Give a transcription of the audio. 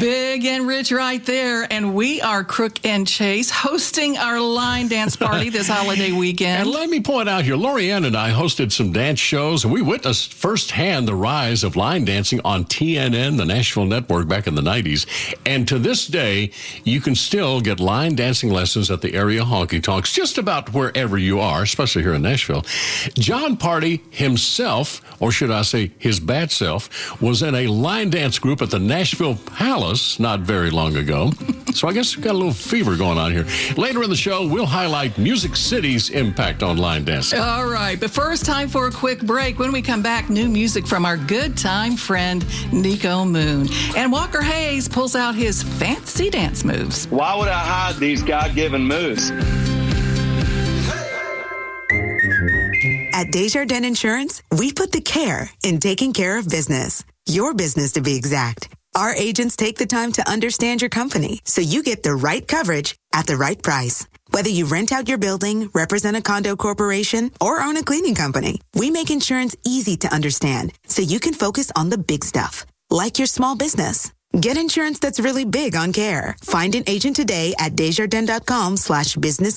Big and Rich right there. And we are Crook and Chase hosting our line dance party this holiday weekend. And let me point out here, Lorianne and I hosted some dance shows, and we witnessed firsthand the rise of line dancing on TNN, the Nashville network, back in the 90s. And to this day, you can still get line dancing lessons at the area honky tonks, just about wherever you are, especially here in Nashville. John Party himself, or should I say his bad self, was in a line dance group at the Nashville Palace not very long ago. So I guess we've got a little fever going on here. Later in the show, we'll highlight Music City's impact on line dancing. All right, but first, time for a quick break. When we come back, new music from our good time friend, Nico Moon. And Walker Hayes pulls out his fancy dance moves. Why would I hide these God-given moves? At Desjardins Insurance, we put the care in taking care of business. Your business, to be exact. Our agents take the time to understand your company so you get the right coverage at the right price. Whether you rent out your building, represent a condo corporation, or own a cleaning company, we make insurance easy to understand so you can focus on the big stuff, like your small business. Get insurance that's really big on care. Find an agent today at Desjardins.com/business